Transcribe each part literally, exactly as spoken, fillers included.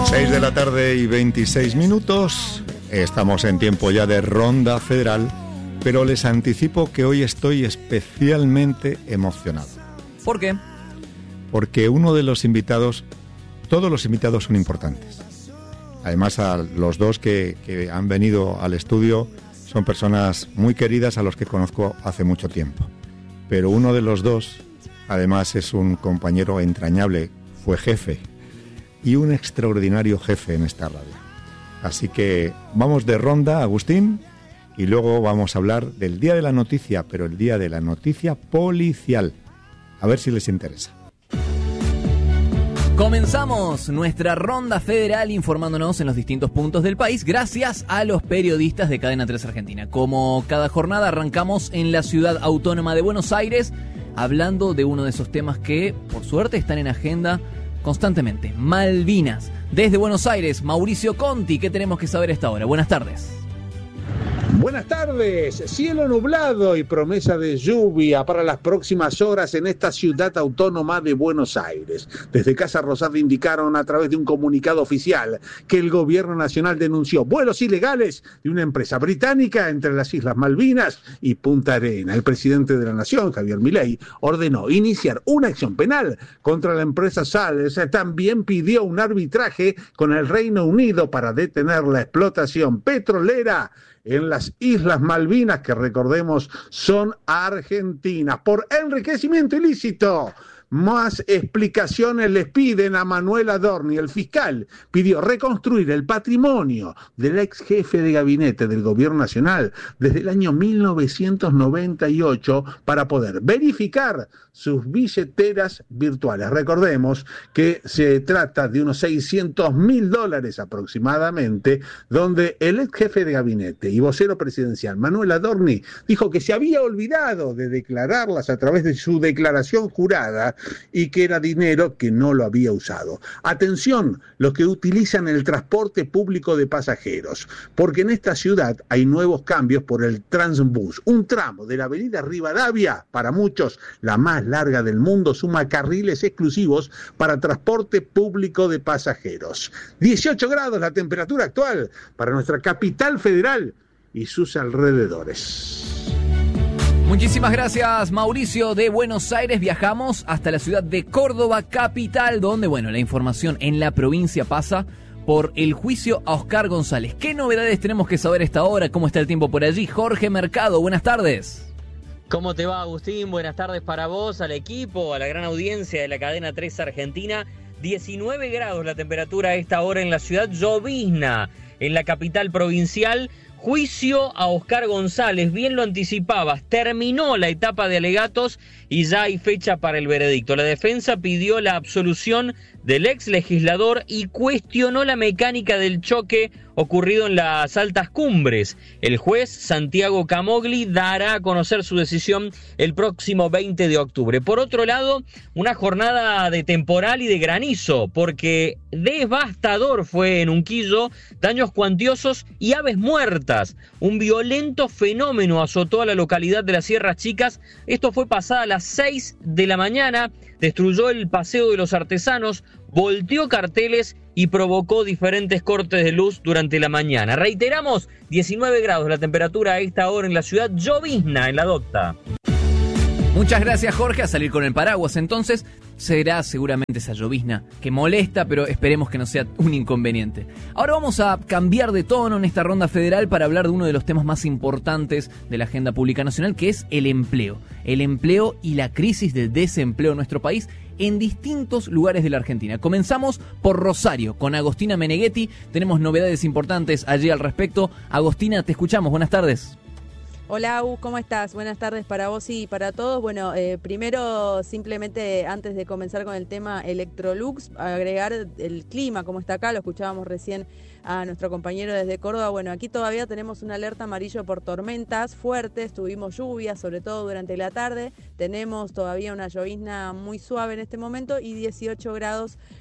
seis de la tarde y veintiséis minutos. Estamos en tiempo ya de ronda federal, pero les anticipo que hoy estoy especialmente emocionado. ¿Por qué? Porque uno de los invitados, todos los invitados son importantes. Además, a los dos que, que han venido al estudio son personas muy queridas a los que conozco hace mucho tiempo. Pero uno de los dos, además, es un compañero entrañable, fue jefe y un extraordinario jefe en esta radio. Así que vamos de ronda, Agustín, y luego vamos a hablar del Día de la Noticia, pero el Día de la Noticia policial. A ver si les interesa. Comenzamos nuestra ronda federal informándonos en los distintos puntos del país gracias a los periodistas de Cadena tres Argentina. Como cada jornada arrancamos en la ciudad autónoma de Buenos Aires hablando de uno de esos temas que, por suerte, están en agenda constantemente. Malvinas. Desde Buenos Aires, Mauricio Conti, ¿qué tenemos que saber a esta hora? Buenas tardes. Buenas tardes, cielo nublado y promesa de lluvia para las próximas horas en esta ciudad autónoma de Buenos Aires. Desde Casa Rosada indicaron a través de un comunicado oficial que el gobierno nacional denunció vuelos ilegales de una empresa británica entre las Islas Malvinas y Punta Arena. El presidente de la Nación, Javier Milei, ordenó iniciar una acción penal contra la empresa Sales. También pidió un arbitraje con el Reino Unido para detener la explotación petrolera en las Islas Malvinas, que recordemos son argentinas, por enriquecimiento ilícito. Más explicaciones les piden a Manuel Adorni. El fiscal pidió reconstruir el patrimonio del ex jefe de gabinete del gobierno nacional desde el año mil novecientos noventa y ocho para poder verificar sus billeteras virtuales. Recordemos que se trata de unos seiscientos mil dólares aproximadamente, donde el ex jefe de gabinete y vocero presidencial Manuel Adorni dijo que se había olvidado de declararlas a través de su declaración jurada y que era dinero que no lo había usado. Atención, los que utilizan el transporte público de pasajeros, porque en esta ciudad hay nuevos cambios por el Transbús. Un tramo de la avenida Rivadavia, para muchos la más larga del mundo, suma carriles exclusivos para transporte público de pasajeros. dieciocho grados la temperatura actual para nuestra capital federal y sus alrededores. Muchísimas gracias, Mauricio. De Buenos Aires viajamos hasta la ciudad de Córdoba, capital, donde, bueno, la información en la provincia pasa por el juicio a Oscar González. ¿Qué novedades tenemos que saber a esta hora? ¿Cómo está el tiempo por allí? Jorge Mercado, buenas tardes. ¿Cómo te va, Agustín? Buenas tardes para vos, al equipo, a la gran audiencia de la Cadena tres Argentina. diecinueve grados la temperatura a esta hora en la ciudad, llovizna en la capital provincial. Juicio a Oscar González, bien lo anticipabas, terminó la etapa de alegatos y ya hay fecha para el veredicto. La defensa pidió la absolución del ex legislador y cuestionó la mecánica del choque ocurrido en las altas cumbres. El juez Santiago Camogli dará a conocer su decisión el próximo veinte de octubre. Por otro lado, una jornada de temporal y de granizo, porque devastador fue en Unquillo, daños cuantiosos y aves muertas. Un violento fenómeno azotó a la localidad de las Sierras Chicas. Esto fue pasada a las seis de la mañana, destruyó el Paseo de los Artesanos, volteó carteles y provocó diferentes cortes de luz durante la mañana. Reiteramos, diecinueve grados la temperatura a esta hora en la ciudad, llovizna en la Docta. Muchas gracias, Jorge. A salir con el paraguas, entonces. Será seguramente esa llovizna que molesta, pero esperemos que no sea un inconveniente. Ahora vamos a cambiar de tono en esta ronda federal para hablar de uno de los temas más importantes de la agenda pública nacional, que es el empleo. El empleo y la crisis del desempleo en nuestro país en distintos lugares de la Argentina. Comenzamos por Rosario, con Agostina Meneghetti. Tenemos novedades importantes allí al respecto. Agostina, te escuchamos. Buenas tardes. Hola, Agus, ¿cómo estás? Buenas tardes para vos y para todos. Bueno, eh, primero, simplemente antes de comenzar con el tema Electrolux, agregar el clima, como está acá, lo escuchábamos recién a nuestro compañero desde Córdoba. Bueno, aquí todavía tenemos una alerta amarillo por tormentas fuertes, tuvimos lluvias, sobre todo durante la tarde, tenemos todavía una llovizna muy suave en este momento y dieciocho grados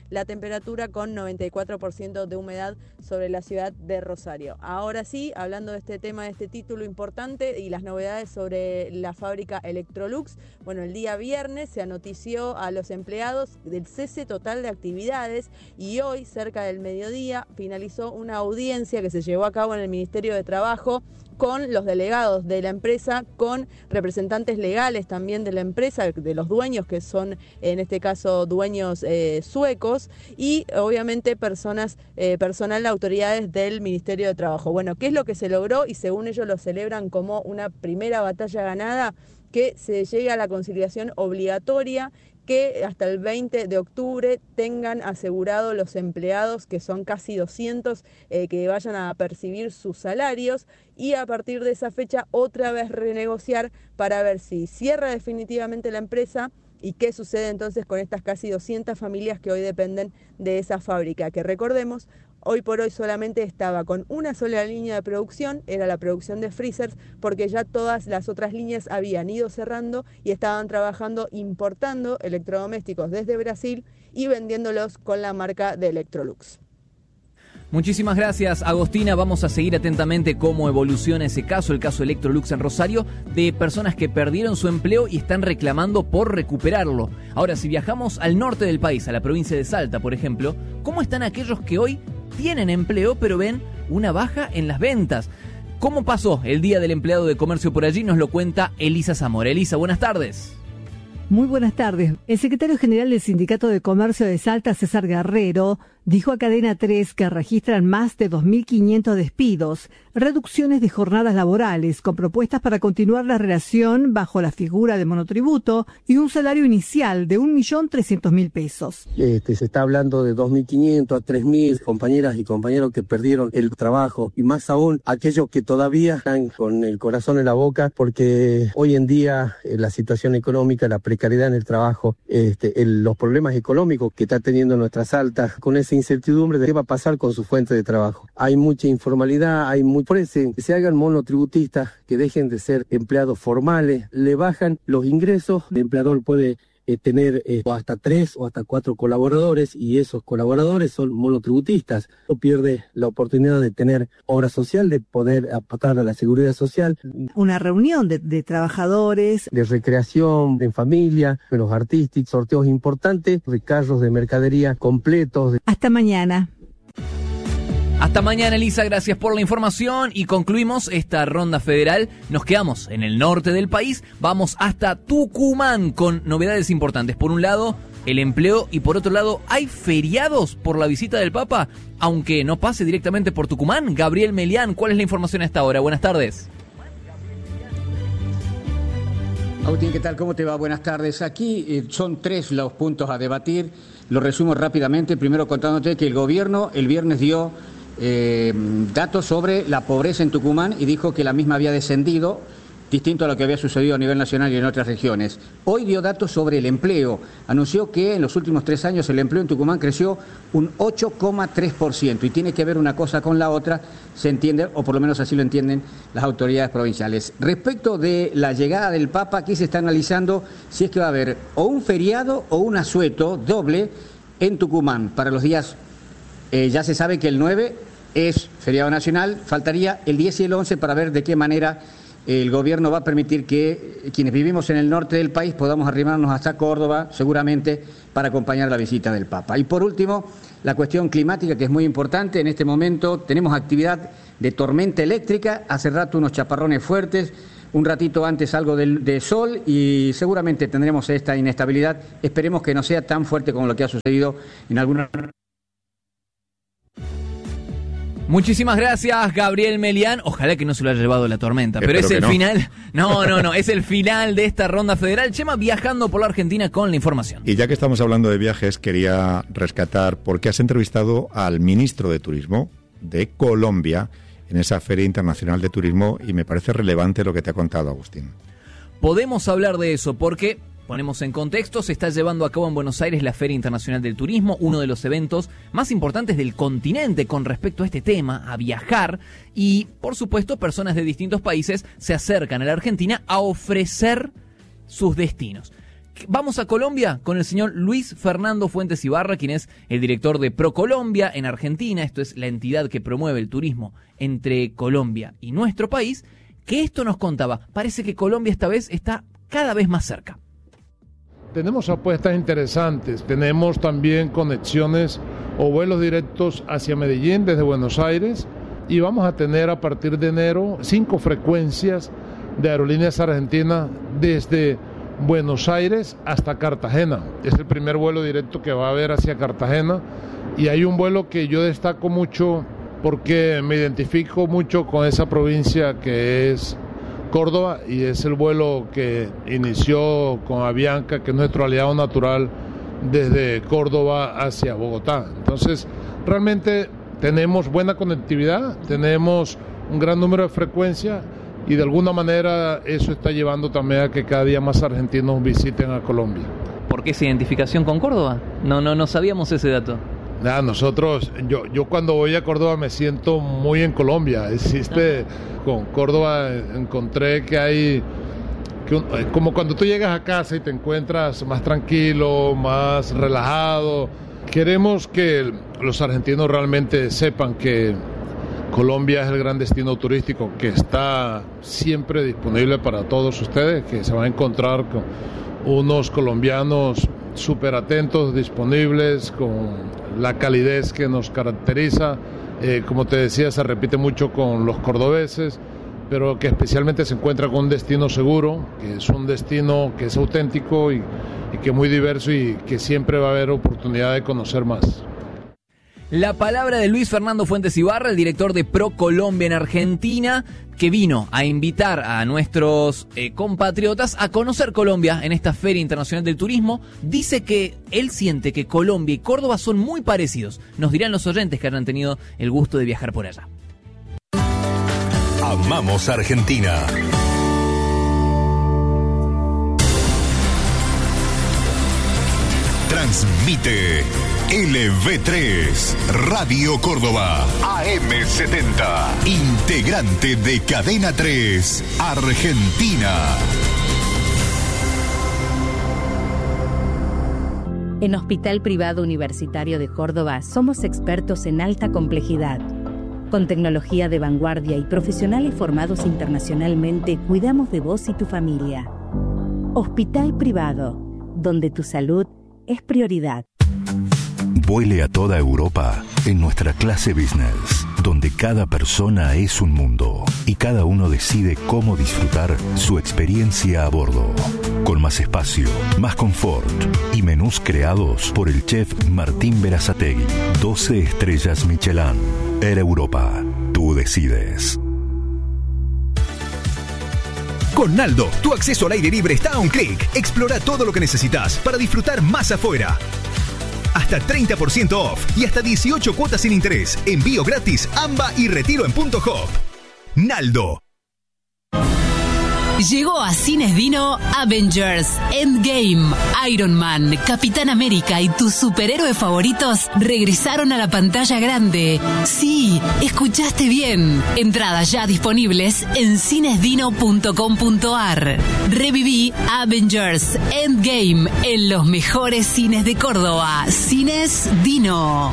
la temperatura con noventa y cuatro por ciento de humedad sobre la ciudad de Rosario. Ahora sí, hablando de este tema, de este título importante y las novedades sobre la fábrica Electrolux, bueno, el día viernes se anotició a los empleados del cese total de actividades y hoy, cerca del mediodía, finalizó una audiencia que se llevó a cabo en el Ministerio de Trabajo con los delegados de la empresa, con representantes legales también de la empresa, de los dueños, que son en este caso dueños eh, suecos, y obviamente personas, eh, personal de autoridades del Ministerio de Trabajo. Bueno, ¿qué es lo que se logró? Y según ellos lo celebran como una primera batalla ganada, que se llegue a la conciliación obligatoria, que hasta el veinte de octubre tengan asegurado los empleados, que son casi doscientos, eh, que vayan a percibir sus salarios, y a partir de esa fecha otra vez renegociar para ver si cierra definitivamente la empresa y qué sucede entonces con estas casi doscientas familias que hoy dependen de esa fábrica, que recordemos, hoy por hoy solamente estaba con una sola línea de producción, era la producción de freezers, porque ya todas las otras líneas habían ido cerrando y estaban trabajando importando electrodomésticos desde Brasil y vendiéndolos con la marca de Electrolux. Muchísimas gracias, Agostina. Vamos a seguir atentamente cómo evoluciona ese caso, el caso Electrolux en Rosario, de personas que perdieron su empleo y están reclamando por recuperarlo. Ahora, si viajamos al norte del país, a la provincia de Salta, por ejemplo, ¿cómo están aquellos que hoy tienen empleo pero ven una baja en las ventas? ¿Cómo pasó el Día del Empleado de Comercio por allí? Nos lo cuenta Elisa Zamora. Elisa, buenas tardes. Muy buenas tardes. El secretario general del Sindicato de Comercio de Salta, César Guerrero, dijo a Cadena tres que registran más de dos mil quinientos despidos, reducciones de jornadas laborales, con propuestas para continuar la relación bajo la figura de monotributo y un salario inicial de un millón trescientos mil pesos. Este, se está hablando de dos mil quinientos a tres mil compañeras y compañeros que perdieron el trabajo, y más aún aquellos que todavía están con el corazón en la boca, porque hoy en día eh, la situación económica, la precariedad en el trabajo, este, el, los problemas económicos que está teniendo nuestra Salta, con esa incertidumbre de qué va a pasar con su fuente de trabajo. Hay mucha informalidad, hay muy... Por eso, que se hagan monotributistas, que dejen de ser empleados formales, le bajan los ingresos, el empleador puede eh, tener eh, hasta tres o hasta cuatro colaboradores, y esos colaboradores son monotributistas. No pierde la oportunidad de tener obra social, de poder aportar a la seguridad social. Una reunión de, de trabajadores, de recreación, de familia, de los artísticos, sorteos importantes, de carros de mercadería completos. De... Hasta mañana. Hasta mañana, Elisa, gracias por la información y concluimos esta ronda federal. Nos quedamos en el norte del país, vamos hasta Tucumán con novedades importantes. Por un lado, el empleo, y por otro lado, ¿hay feriados por la visita del Papa? Aunque no pase directamente por Tucumán. Gabriel Melián, ¿cuál es la información a esta hora? Buenas tardes. Agustín, ¿qué tal? ¿Cómo te va? Buenas tardes. Aquí eh, son tres los puntos a debatir. Lo resumo rápidamente. Primero, contándote que el gobierno el viernes dio eh, datos sobre la pobreza en Tucumán y dijo que la misma había descendido, distinto a lo que había sucedido a nivel nacional y en otras regiones. Hoy dio datos sobre el empleo. Anunció que en los últimos tres años el empleo en Tucumán creció un ocho coma tres por ciento y tiene que ver una cosa con la otra, se entiende, o por lo menos así lo entienden las autoridades provinciales. Respecto de la llegada del Papa, aquí se está analizando si es que va a haber o un feriado o un asueto doble en Tucumán para los días, eh, ya se sabe que el nueve es feriado nacional, faltaría el diez y el once para ver de qué manera el gobierno va a permitir que quienes vivimos en el norte del país podamos arrimarnos hasta Córdoba, seguramente, para acompañar la visita del Papa. Y por último, la cuestión climática, que es muy importante. En este momento tenemos actividad de tormenta eléctrica, hace rato unos chaparrones fuertes, un ratito antes algo de, de sol, y seguramente tendremos esta inestabilidad. Esperemos que no sea tan fuerte como lo que ha sucedido en algunas... Muchísimas gracias, Gabriel Melián. Ojalá que no se lo haya llevado la tormenta, pero Espero es el no. final. No, no, no, es el final de esta ronda federal. Chema viajando por la Argentina con la información. Y ya que estamos hablando de viajes, quería rescatar porque has entrevistado al ministro de Turismo de Colombia en esa Feria Internacional de Turismo, y me parece relevante lo que te ha contado, Agustín. Podemos hablar de eso porque, ponemos en contexto, se está llevando a cabo en Buenos Aires la Feria Internacional del Turismo, uno de los eventos más importantes del continente con respecto a este tema, a viajar, y por supuesto personas de distintos países se acercan a la Argentina a ofrecer sus destinos. Vamos a Colombia con el señor Luis Fernando Fuentes Ibarra, quien es el director de ProColombia en Argentina. Esto es la entidad que promueve el turismo entre Colombia y nuestro país, que esto nos contaba. Parece que Colombia esta vez está cada vez más cerca. Tenemos apuestas interesantes, tenemos también conexiones o vuelos directos hacia Medellín desde Buenos Aires y vamos a tener a partir de enero cinco frecuencias de Aerolíneas Argentinas desde Buenos Aires hasta Cartagena. Es el primer vuelo directo que va a haber hacia Cartagena y hay un vuelo que yo destaco mucho porque me identifico mucho con esa provincia que es Córdoba y es el vuelo que inició con Avianca, que es nuestro aliado natural desde Córdoba hacia Bogotá. Entonces, realmente tenemos buena conectividad, tenemos un gran número de frecuencias y de alguna manera eso está llevando también a que cada día más argentinos visiten a Colombia. ¿Por qué esa identificación con Córdoba? No, no, no sabíamos ese dato. Nada, nosotros, yo, yo cuando voy a Córdoba me siento muy en Colombia. Existe, con Córdoba encontré que hay, que, como cuando tú llegas a casa y te encuentras más tranquilo, más relajado. Queremos que los argentinos realmente sepan que Colombia es el gran destino turístico que está siempre disponible para todos ustedes, que se van a encontrar con unos colombianos súper atentos, disponibles, con la calidez que nos caracteriza. Eh, como te decía, se repite mucho con los cordobeses, pero que especialmente se encuentra con un destino seguro, que es un destino que es auténtico y, y que es muy diverso y que siempre va a haber oportunidad de conocer más. La palabra de Luis Fernando Fuentes Ibarra, el director de ProColombia en Argentina, que vino a invitar a nuestros eh, compatriotas a conocer Colombia en esta Feria Internacional del Turismo. Dice que él siente que Colombia y Córdoba son muy parecidos. Nos dirán los oyentes que hayan tenido el gusto de viajar por allá. Amamos Argentina. Transmite L V tres, Radio Córdoba, A M setenta, integrante de Cadena tres, Argentina. En Hospital Privado Universitario de Córdoba somos expertos en alta complejidad. Con tecnología de vanguardia y profesionales formados internacionalmente, cuidamos de vos y tu familia. Hospital Privado, donde tu salud es prioridad. Vuele a toda Europa en nuestra clase business, donde cada persona es un mundo y cada uno decide cómo disfrutar su experiencia a bordo. Con más espacio, más confort y menús creados por el chef Martín Berazategui. doce estrellas Michelin. Air Europa, tú decides. Con Naldo, tu acceso al aire libre está a un clic. Explora todo lo que necesitas para disfrutar más afuera. Hasta treinta por ciento off y hasta dieciocho cuotas sin interés. Envío gratis, AMBA y retiro en Punto Hop. Naldo. Llegó a Cines Dino Avengers Endgame. Iron Man, Capitán América y tus superhéroes favoritos regresaron a la pantalla grande. Sí, escuchaste bien. Entradas ya disponibles en cinesdino punto com punto ar. Reviví Avengers Endgame en los mejores cines de Córdoba. Cines Dino.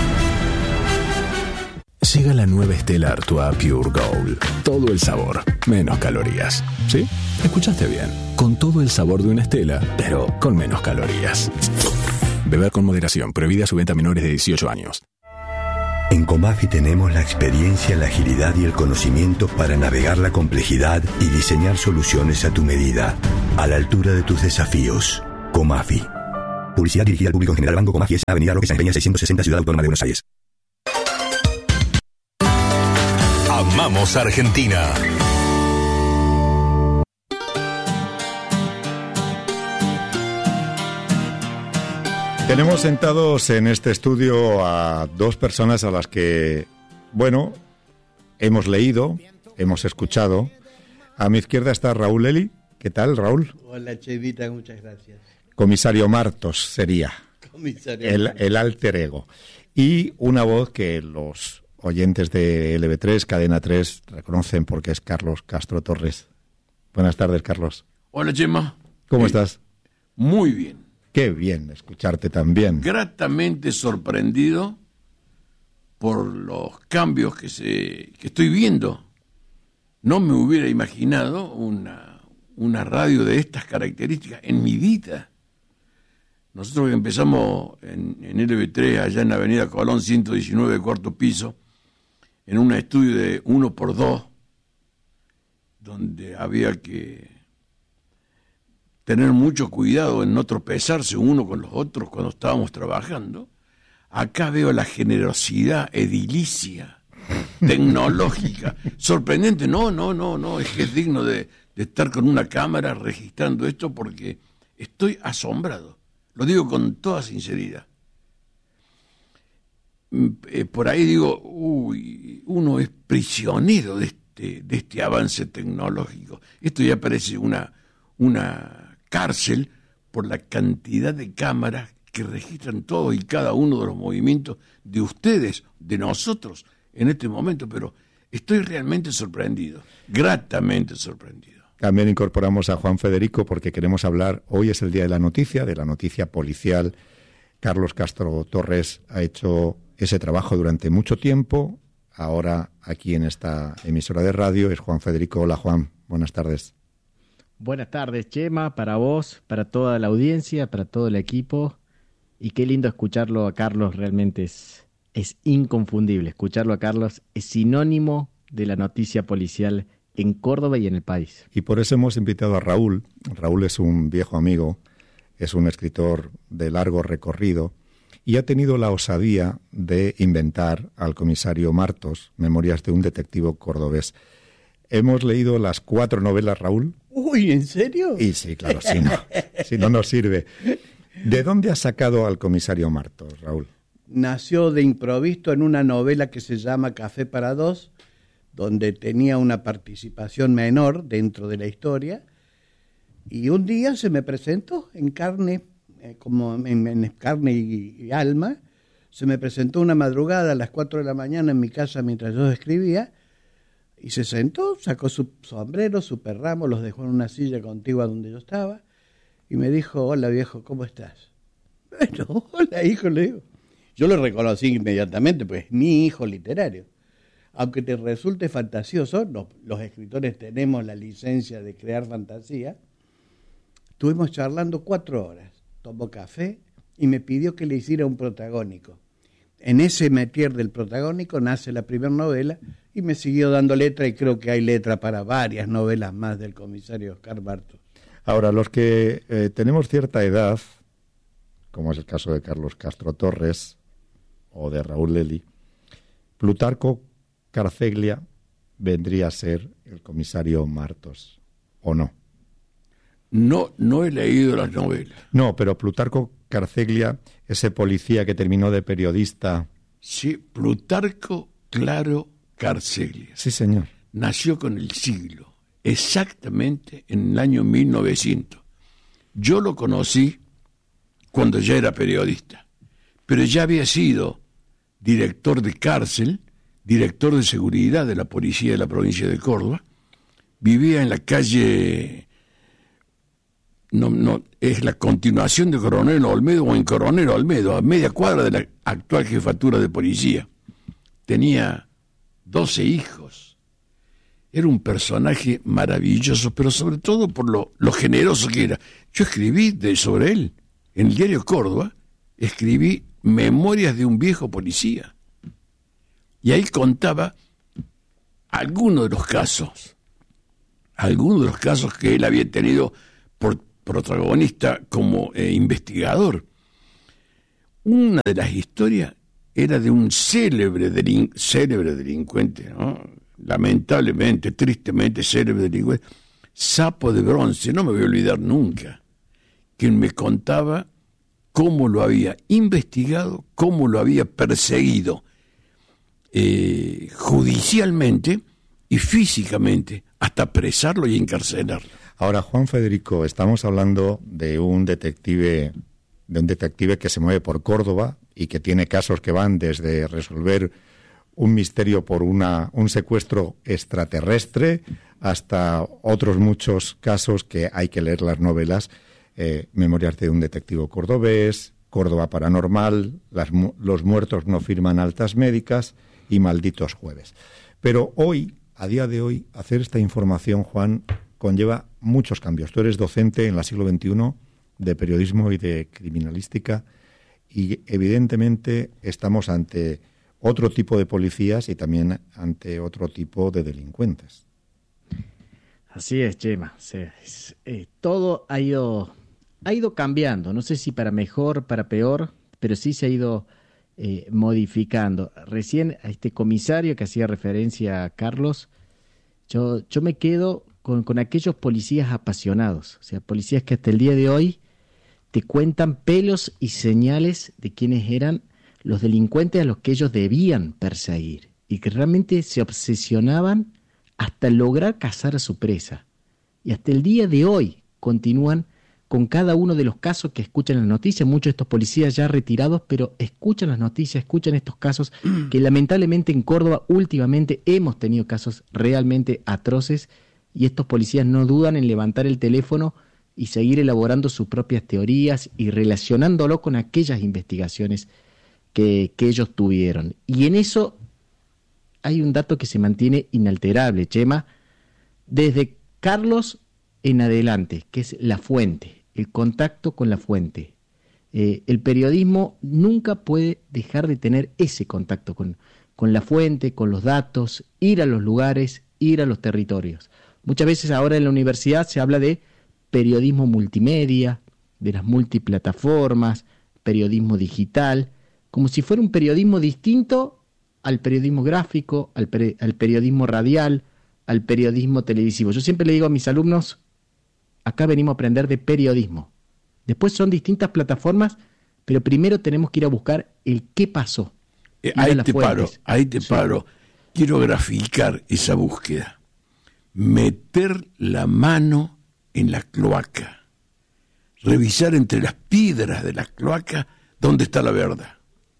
Llega la nueva Stella Artois Pure Gold. Todo el sabor, menos calorías. ¿Sí? Escuchaste bien. Con todo el sabor de una Stella, pero con menos calorías. Beber con moderación. Prohibida su venta a menores de dieciocho años. En Comafi tenemos la experiencia, la agilidad y el conocimiento para navegar la complejidad y diseñar soluciones a tu medida, a la altura de tus desafíos. Comafi. Publicidad dirigida al público en general. Banco Comafi es Avenida Roque San Peña seiscientos sesenta, Ciudad Autónoma de Buenos Aires. Amamos Argentina. Tenemos sentados en este estudio a dos personas a las que, bueno, hemos leído, hemos escuchado. A mi izquierda está Raúl Eli. ¿Qué tal, Raúl? Hola, Chevita, muchas gracias. Comisario Martos sería Comisario el, Martos. el alter ego. Y una voz que los oyentes de L V tres, Cadena tres, reconocen porque es Carlos Castro Torres. Buenas tardes, Carlos. Hola, Chema. ¿Cómo Sí. estás? Muy bien. Qué bien escucharte también. Gratamente sorprendido por los cambios que, se, que estoy viendo. No me hubiera imaginado una, una radio de estas características en mi vida. Nosotros empezamos en, en L B tres, allá en la avenida Colón ciento diecinueve, cuarto piso, en un estudio de uno por dos, donde había que tener mucho cuidado en no tropezarse uno con los otros cuando estábamos trabajando. Acá veo la generosidad edilicia, tecnológica, sorprendente. No, no, no, no, es que es digno de, de estar con una cámara registrando esto porque estoy asombrado. Lo digo con toda sinceridad. Por ahí digo, uy, uno es prisionero de este, de este avance tecnológico. Esto ya parece una, una cárcel por la cantidad de cámaras que registran todos y cada uno de los movimientos de ustedes, de nosotros, en este momento. Pero estoy realmente sorprendido, gratamente sorprendido. También incorporamos a Juan Federico porque queremos hablar, hoy es el día de la noticia, de la noticia policial. Carlos Castro Torres ha hecho ese trabajo durante mucho tiempo. Ahora aquí en esta emisora de radio es Juan Federico. Hola Juan, buenas tardes. Buenas tardes Chema, para vos, para toda la audiencia, para todo el equipo. Y qué lindo escucharlo a Carlos, realmente es, es inconfundible. Escucharlo a Carlos es sinónimo de la noticia policial en Córdoba y en el país. Y por eso hemos invitado a Raúl. Raúl es un viejo amigo, es un escritor de largo recorrido y ha tenido la osadía de inventar al comisario Martos, Memorias de un detective cordobés. Hemos leído las cuatro novelas, Raúl. Uy, ¿en serio? Y sí, claro, si no, si no nos sirve. ¿De dónde has sacado al comisario Martos, Raúl? Nació de improviso en una novela que se llama Café para dos, donde tenía una participación menor dentro de la historia, y un día se me presentó en carne, eh, como en, en carne y, y alma, se me presentó una madrugada a las cuatro de la mañana en mi casa mientras yo escribía, y se sentó, sacó su sombrero, su perramo, los dejó en una silla contigua donde yo estaba, y me dijo, hola viejo, ¿cómo estás? Bueno, hola hijo, le digo. Yo lo reconocí inmediatamente, pues es mi hijo literario. Aunque te resulte fantasioso, no, los escritores tenemos la licencia de crear fantasía, estuvimos charlando cuatro horas, tomó café y me pidió que le hiciera un protagónico. En ese metier del protagónico nace la primera novela y me siguió dando letra y creo que hay letra para varias novelas más del comisario Oscar Martos. Ahora, los que eh, tenemos cierta edad, como es el caso de Carlos Castro Torres o de Raúl Lely, Plutarco Carceglia vendría a ser el comisario Martos, ¿o no? No, no he leído las novelas. No, pero Plutarco Carceglia, ese policía que terminó de periodista. Sí, Plutarco Claro Carceglia. Sí, señor. Nació con el siglo, exactamente en el año mil novecientos. Yo lo conocí cuando ya era periodista, pero ya había sido director de cárcel, director de seguridad de la policía de la provincia de Córdoba, vivía en la calle, no, no, es la continuación de Coronel Olmedo o en Coronel Olmedo, a media cuadra de la actual jefatura de policía. Tenía doce hijos. Era un personaje maravilloso, pero sobre todo por lo, lo generoso que era. Yo escribí de, sobre él, en el diario Córdoba, escribí Memorias de un viejo policía. Y ahí contaba algunos de los casos, algunos de los casos que él había tenido por protagonista como eh, investigador. Una de las historias era de un célebre, delin- célebre delincuente, ¿no? Lamentablemente, tristemente célebre delincuente, Sapo de Bronce, no me voy a olvidar nunca, quien me contaba cómo lo había investigado, cómo lo había perseguido eh, judicialmente y físicamente, hasta apresarlo y encarcelarlo. Ahora, Juan Federico, estamos hablando de un detective, de un detective que se mueve por Córdoba y que tiene casos que van desde resolver un misterio por una, un secuestro extraterrestre hasta otros muchos casos que hay que leer las novelas eh, Memorias de un detective cordobés, Córdoba Paranormal, las, Los muertos no firman altas médicas y Malditos jueves. Pero hoy, a día de hoy, hacer esta información, Juan, conlleva muchos cambios. Tú eres docente en el siglo veintiuno de periodismo y de criminalística y evidentemente estamos ante otro tipo de policías y también ante otro tipo de delincuentes. Así es, Chema. Sí, es, eh, todo ha ido, ha ido cambiando. No sé si para mejor, para peor, pero sí se ha ido eh, modificando. Recién a este comisario que hacía referencia a Carlos, yo, yo me quedo con, con aquellos policías apasionados. O sea, policías que hasta el día de hoy te cuentan pelos y señales de quiénes eran los delincuentes a los que ellos debían perseguir y que realmente se obsesionaban hasta lograr cazar a su presa. Y hasta el día de hoy continúan con cada uno de los casos que escuchan en las noticias. Muchos de estos policías ya retirados, pero escuchan las noticias, escuchan estos casos que lamentablemente en Córdoba últimamente hemos tenido casos realmente atroces y estos policías no dudan en levantar el teléfono y seguir elaborando sus propias teorías y relacionándolo con aquellas investigaciones que, que ellos tuvieron. Y en eso hay un dato que se mantiene inalterable, Chema, desde Carlos en adelante, que es la fuente, el contacto con la fuente. Eh, el periodismo nunca puede dejar de tener ese contacto con, con la fuente, con los datos, ir a los lugares, ir a los territorios. Muchas veces ahora en la universidad se habla de periodismo multimedia, de las multiplataformas, periodismo digital, como si fuera un periodismo distinto al periodismo gráfico, al, peri- al periodismo radial, al periodismo televisivo. Yo siempre le digo a mis alumnos, acá venimos a aprender de periodismo. Después son distintas plataformas, pero primero tenemos que ir a buscar el qué pasó. Eh, ahí te paro, ahí te sí. paro. Quiero graficar esa búsqueda. Meter la mano en la cloaca. Revisar entre las piedras de la cloaca dónde está la verdad.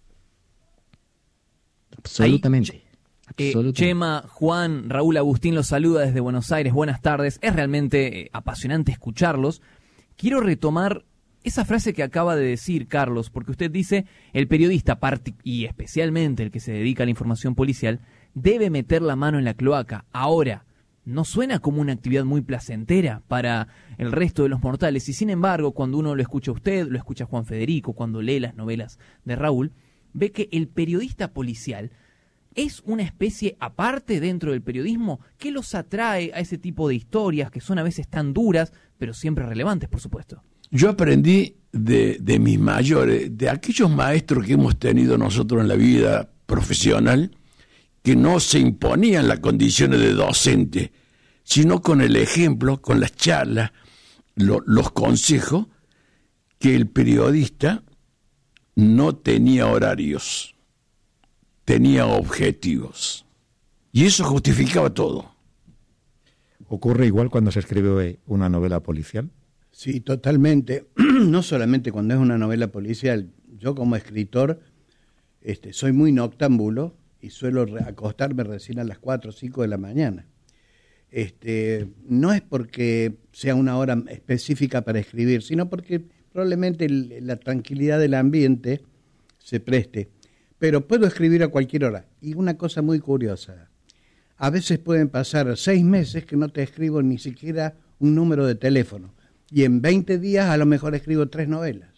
Absolutamente. Ahí, Absolutamente. Eh, Chema, Juan, Raúl Agustín los saluda desde Buenos Aires. Buenas tardes. Es realmente eh, apasionante escucharlos. Quiero retomar esa frase que acaba de decir Carlos, porque usted dice, el periodista, y especialmente el que se dedica a la información policial, debe meter la mano en la cloaca. Ahora, no suena como una actividad muy placentera para el resto de los mortales, y sin embargo, cuando uno lo escucha a usted, lo escucha a Juan Federico, cuando lee las novelas de Raúl, ve que el periodista policial es una especie aparte dentro del periodismo. ¿Qué los atrae a ese tipo de historias que son a veces tan duras, pero siempre relevantes, por supuesto? Yo aprendí de, de mis mayores, de aquellos maestros que hemos tenido nosotros en la vida profesional, que no se imponían las condiciones de docente, sino con el ejemplo, con las charlas, lo, los consejos, que el periodista no tenía horarios, tenía objetivos. Y eso justificaba todo. ¿Ocurre igual cuando se escribe una novela policial? Sí, totalmente. No solamente cuando es una novela policial. Yo como escritor este, soy muy noctámbulo y suelo acostarme recién a las cuatro o cinco de la mañana. Este, no es porque sea una hora específica para escribir, sino porque probablemente el, la tranquilidad del ambiente se preste. Pero puedo escribir a cualquier hora. Y una cosa muy curiosa, a veces pueden pasar seis meses que no te escribo ni siquiera un número de teléfono. Y en veinte días a lo mejor escribo tres novelas.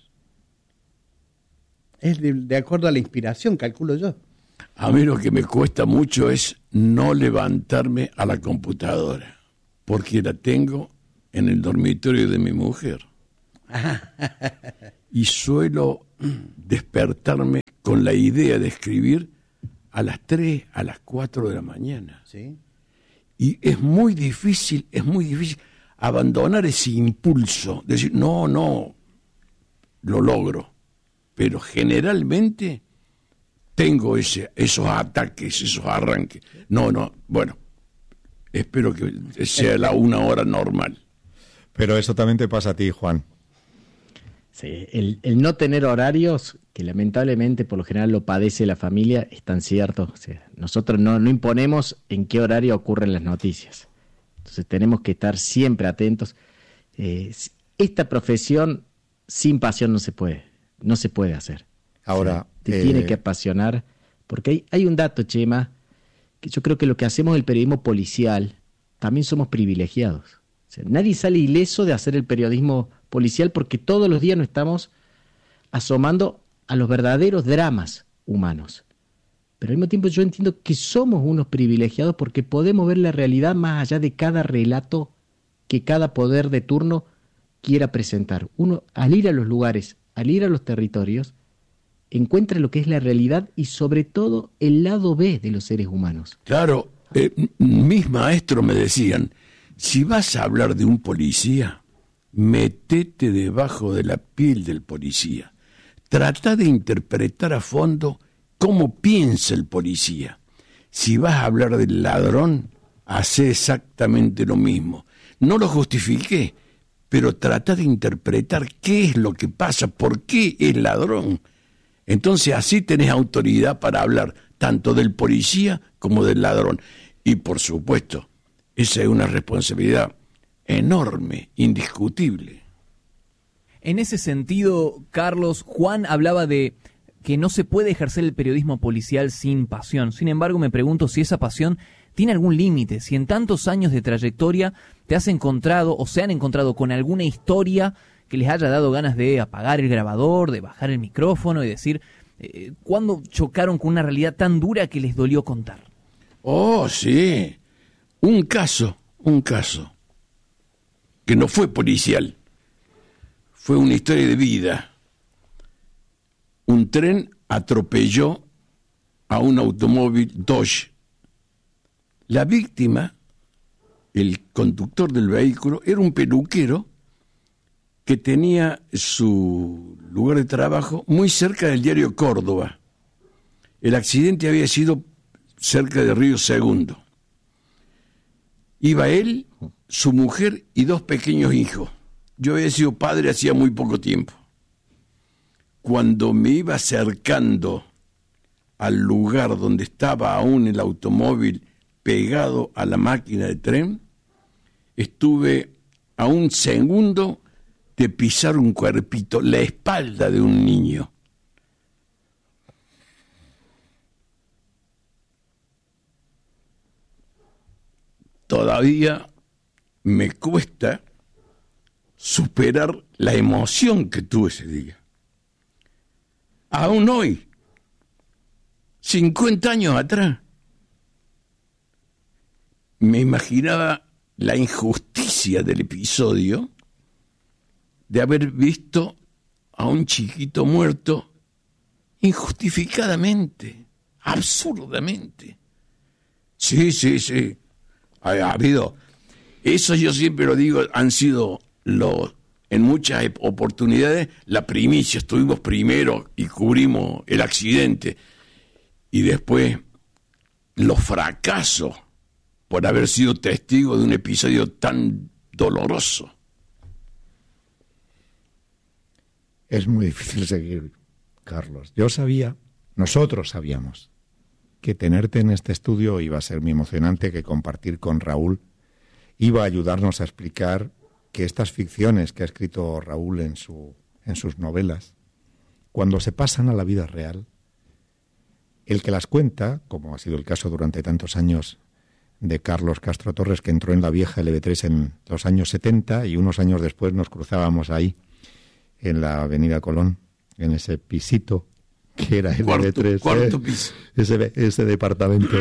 Es de, de acuerdo a la inspiración, calculo yo. A mí lo que me cuesta mucho es no levantarme a la computadora, porque la tengo en el dormitorio de mi mujer. Y suelo despertarme con la idea de escribir a las tres, a las cuatro de la mañana. ¿Sí? Y es muy difícil, es muy difícil abandonar ese impulso, decir, no, no, lo logro. Pero generalmente tengo ese, esos ataques, esos arranques. No, no, bueno, espero que sea la una hora normal. Pero eso también te pasa a ti, Juan. Sí, el, el no tener horarios, que lamentablemente por lo general lo padece la familia, es tan cierto. O sea, nosotros no, no imponemos en qué horario ocurren las noticias. Entonces tenemos que estar siempre atentos. Eh, esta profesión sin pasión no se puede, no se puede hacer. Ahora, o sea, te eh... tiene que apasionar, porque hay, hay un dato, Chema, que yo creo que lo que hacemos el periodismo policial, también somos privilegiados. O sea, nadie sale ileso de hacer el periodismo policial porque todos los días nos estamos asomando a los verdaderos dramas humanos. Pero al mismo tiempo yo entiendo que somos unos privilegiados porque podemos ver la realidad más allá de cada relato que cada poder de turno quiera presentar. Uno, al ir a los lugares, al ir a los territorios, encuentra lo que es la realidad y sobre todo el lado B de los seres humanos. Claro, eh, mis maestros me decían, si vas a hablar de un policía, metete debajo de la piel del policía. Trata de interpretar a fondo cómo piensa el policía. Si vas a hablar del ladrón, hace exactamente lo mismo. No lo justifiqué, pero trata de interpretar qué es lo que pasa, por qué es ladrón. Entonces así tenés autoridad para hablar tanto del policía como del ladrón. Y por supuesto, esa es una responsabilidad enorme, indiscutible. En ese sentido, Carlos, Juan hablaba de que no se puede ejercer el periodismo policial sin pasión. Sin embargo, me pregunto si esa pasión tiene algún límite, si en tantos años de trayectoria te has encontrado o se han encontrado con alguna historia que les haya dado ganas de apagar el grabador, de bajar el micrófono y decir, eh, ¿cuándo chocaron con una realidad tan dura que les dolió contar? Oh, sí. Un caso, un caso, que no fue policial, fue una historia de vida. Un tren atropelló a un automóvil Dodge. La víctima, el conductor del vehículo, era un peluquero que tenía su lugar de trabajo muy cerca del diario Córdoba. El accidente había sido cerca de Río Segundo. Iba él, su mujer y dos pequeños hijos. Yo había sido padre hacía muy poco tiempo. Cuando me iba acercando al lugar donde estaba aún el automóvil pegado a la máquina de tren, estuve a un segundo de pisar un cuerpito, la espalda de un niño. Todavía me cuesta superar la emoción que tuve ese día. Aún hoy, cincuenta años atrás, me imaginaba la injusticia del episodio de haber visto a un chiquito muerto injustificadamente, absurdamente. Sí, sí, sí. Ha, ha habido. Eso yo siempre lo digo, han sido los, en muchas oportunidades, la primicia. Estuvimos primero y cubrimos el accidente. Y después los fracasos por haber sido testigo de un episodio tan doloroso. Es muy difícil seguir, Carlos. Yo sabía, nosotros sabíamos, que tenerte en este estudio iba a ser muy emocionante, que compartir con Raúl iba a ayudarnos a explicar que estas ficciones que ha escrito Raúl en, su, en sus novelas, cuando se pasan a la vida real, el que las cuenta, como ha sido el caso durante tantos años de Carlos Castro Torres, que entró en la vieja L B tres en los años setenta y unos años después nos cruzábamos ahí, en la Avenida Colón, en ese pisito que era el cuarto, L B tres, cuarto eh, piso. Ese, ese departamento.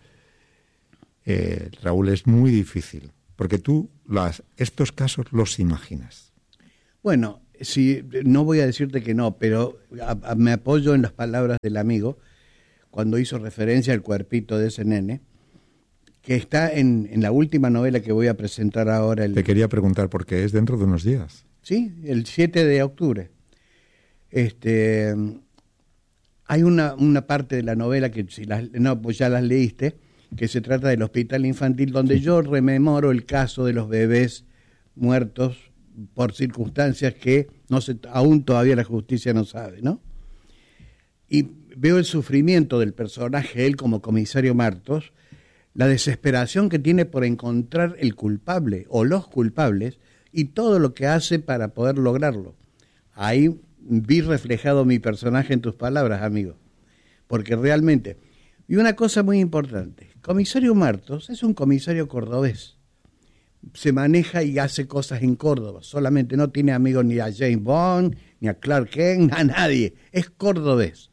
eh, Raúl, es muy difícil, porque tú las, estos casos los imaginas. Bueno, sí, no voy a decirte que no, pero a, a, me apoyo en las palabras del amigo cuando hizo referencia al cuerpito de ese nene, que está en, en la última novela que voy a presentar ahora. El, Te quería preguntar, porque es dentro de unos días. Sí, el siete de octubre. Este, hay una, una parte de la novela que si las, no, pues ya las leíste, que se trata del hospital infantil, donde sí. Yo rememoro el caso de los bebés muertos por circunstancias que no se, aún todavía la justicia no sabe, ¿no? Y veo el sufrimiento del personaje, él como comisario Martos, la desesperación que tiene por encontrar el culpable o los culpables, y todo lo que hace para poder lograrlo. Ahí vi reflejado mi personaje en tus palabras, amigo, porque realmente... Y una cosa muy importante, comisario Martos es un comisario cordobés, se maneja y hace cosas en Córdoba, solamente no tiene amigos ni a James Bond, ni a Clark Kent, a nadie, es cordobés.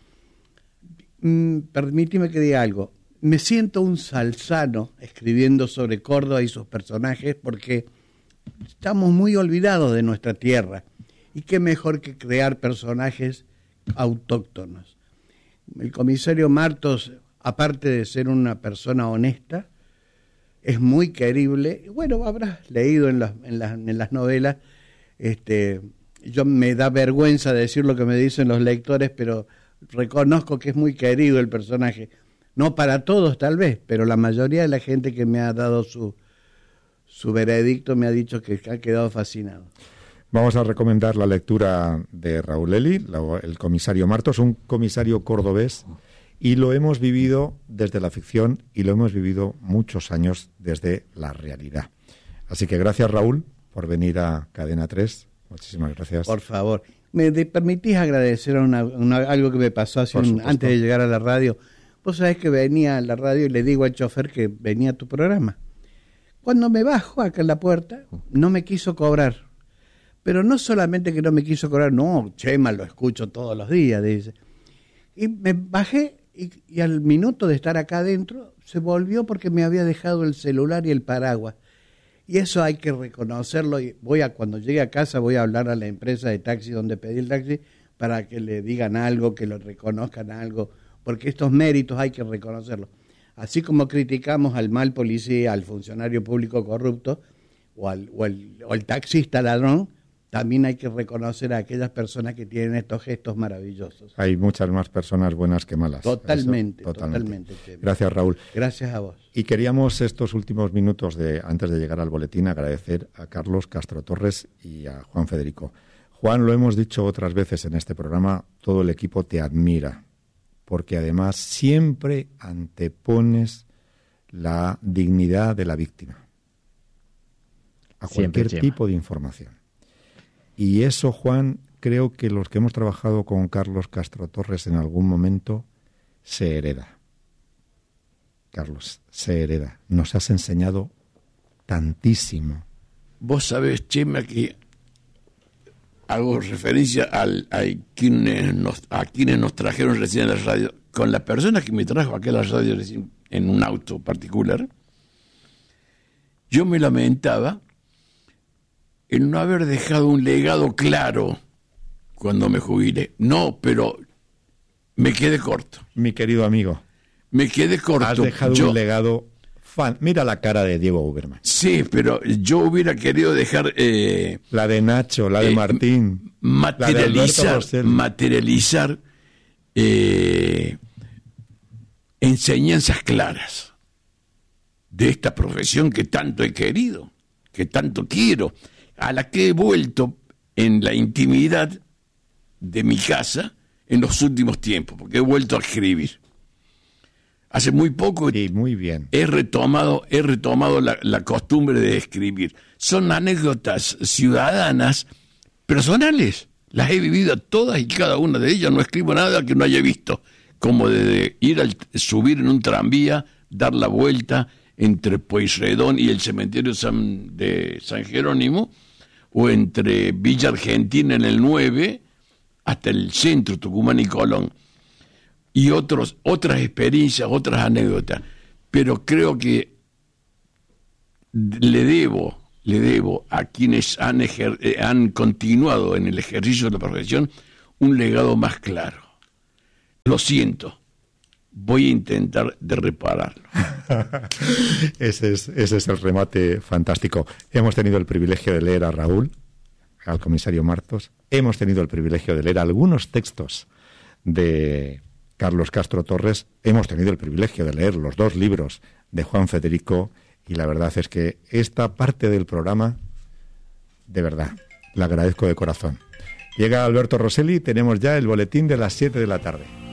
Mm, permíteme que diga algo, me siento un salsano escribiendo sobre Córdoba y sus personajes porque estamos muy olvidados de nuestra tierra, y qué mejor que crear personajes autóctonos. El comisario Martos, aparte de ser una persona honesta, es muy querible. Bueno, habrás leído en las, en las, en las novelas, este, yo me da vergüenza decir lo que me dicen los lectores, pero reconozco que es muy querido el personaje. No para todos tal vez, pero la mayoría de la gente que me ha dado su, su veredicto me ha dicho que ha quedado fascinado. Vamos a recomendar la lectura de Raúl Eli, la, el comisario Martos, un comisario cordobés, y lo hemos vivido desde la ficción y lo hemos vivido muchos años desde la realidad. Así que gracias, Raúl, por venir a Cadena tres. Muchísimas gracias. Por favor. ¿Me de, permitís agradecer una, una, algo que me pasó hace un, antes de llegar a la radio? Vos sabés que venía a la radio y le digo al chofer que venía a tu programa. Cuando me bajo acá en la puerta, no me quiso cobrar. Pero no solamente que no me quiso cobrar, no, Chema, lo escucho todos los días, dice. Y me bajé y, y al minuto de estar acá adentro se volvió porque me había dejado el celular y el paraguas. Y eso hay que reconocerlo. Y voy a, cuando llegue a casa voy a hablar a la empresa de taxi donde pedí el taxi para que le digan algo, que lo reconozcan algo, porque estos méritos hay que reconocerlos. Así como criticamos al mal policía, al funcionario público corrupto o al, o al, o al taxista ladrón, también hay que reconocer a aquellas personas que tienen estos gestos maravillosos. Hay muchas más personas buenas que malas. Totalmente, Eso, totalmente. totalmente. Gracias, Raúl. Gracias a vos. Y queríamos estos últimos minutos, de antes de llegar al boletín, agradecer a Carlos Castro Torres y a Juan Federico. Juan, lo hemos dicho otras veces en este programa, todo el equipo te admira, porque además siempre antepones la dignidad de la víctima a cualquier Siempre, tipo de información. Y eso, Juan, creo que los que hemos trabajado con Carlos Castro Torres en algún momento se hereda. Carlos, se hereda. Nos has enseñado tantísimo. Vos sabés, Chema, que hago referencia al, a, quienes nos, a quienes nos trajeron recién a la radio. Con la persona que me trajo aquí a la radio recién, en un auto particular, yo me lamentaba el no haber dejado un legado claro cuando me jubilé. No, pero me quedé corto. Mi querido amigo. Me quedé corto. Has dejado yo, un legado fan. Mira la cara de Diego Uberman. Sí, pero yo hubiera querido dejar... Eh, la de Nacho, la de eh, Martín. Materializar, la de materializar eh, enseñanzas claras de esta profesión que tanto he querido, que tanto quiero, a la que he vuelto en la intimidad de mi casa en los últimos tiempos, porque he vuelto a escribir. Hace muy poco sí, muy bien. he retomado, he retomado la, la costumbre de escribir. Son anécdotas ciudadanas, personales. Las he vivido todas y cada una de ellas. No escribo nada que no haya visto, como de ir al subir en un tranvía, dar la vuelta entre Pueyrredón y el cementerio San, de San Jerónimo, o entre Villa Argentina en el nueve hasta el centro, Tucumán y Colón, y otros, otras experiencias, otras anécdotas. Pero creo que le debo, le debo a quienes han, ejer, eh, han continuado en el ejercicio de la profesión un legado más claro. Lo siento. Voy a intentar de repararlo. ese, es, ese es el remate fantástico. Hemos tenido el privilegio de leer a Raúl, al comisario Martos. Hemos tenido el privilegio de leer algunos textos de Carlos Castro Torres. Hemos tenido el privilegio de leer los dos libros de Juan Federico. Y la verdad es que esta parte del programa, de verdad, la agradezco de corazón. Llega Alberto Rosselli, tenemos ya el boletín de las siete de la tarde.